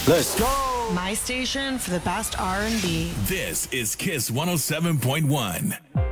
Let's go. My station for the best R&B. This is Kiss 107.1.